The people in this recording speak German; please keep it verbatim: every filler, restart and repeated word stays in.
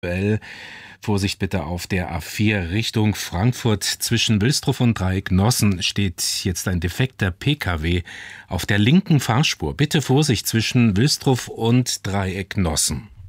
Well, Vorsicht bitte auf der A vier Richtung Frankfurt. Zwischen Wilsdruff und Dreiecknossen steht jetzt ein defekter P K W auf der linken Fahrspur. Bitte Vorsicht zwischen Wilsdruff und Dreiecknossen.